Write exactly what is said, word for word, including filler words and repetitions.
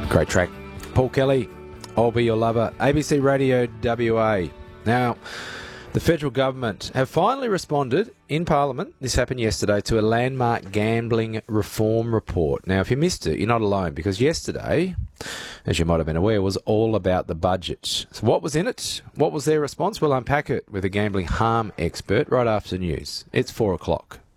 Great track. Paul Kelly, I'll Be Your Lover, A B C Radio W A. Now, the federal government have finally responded in Parliament, this happened yesterday, to a landmark gambling reform report. Now, if you missed it, you're not alone, because yesterday, as you might have been aware, was all about the budget. So what was in it? What was their response? We'll unpack it with a gambling harm expert right after the news. It's four o'clock.